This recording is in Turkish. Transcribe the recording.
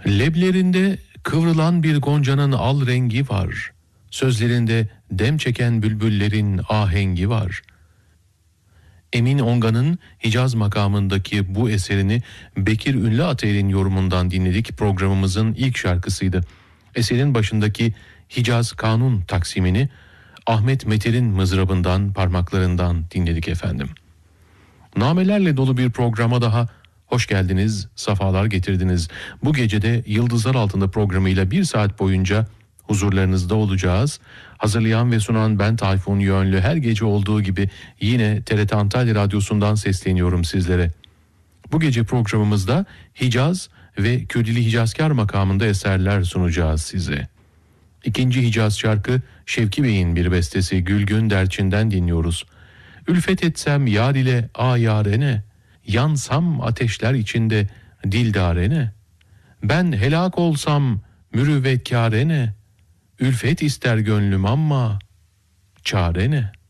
Leblerinde kıvrılan bir goncanın al rengi var. Sözlerinde dem çeken bülbüllerin ahengi var. Emin Onga'nın Hicaz makamındaki bu eserini Bekir Ünlü Atay'ın yorumundan dinledik. Programımızın ilk şarkısıydı. Eserin başındaki Hicaz Kanun taksimini Ahmet Meter'in mızrabından, parmaklarından dinledik efendim. Namelerle dolu bir programa daha hoş geldiniz, safalar getirdiniz. Bu gecede Yıldızlar Altında programıyla 1 saat boyunca huzurlarınızda olacağız. Hazırlayan ve sunan ben Tayfun Yönlü. Her gece olduğu gibi yine TRT Antalya Radyosu'ndan sesleniyorum sizlere. Bu gece programımızda Hicaz ve Kürdili Hicazkar makamında eserler sunacağız size. İkinci Hicaz şarkı Şevki Bey'in bir bestesi Gülgün Derçin'den dinliyoruz. Ülfet etsem yar ile ayarene, yansam ateşler içinde dildarene, ben helak olsam mürüvvetkârene, ülfet ister gönlüm ama çare ne?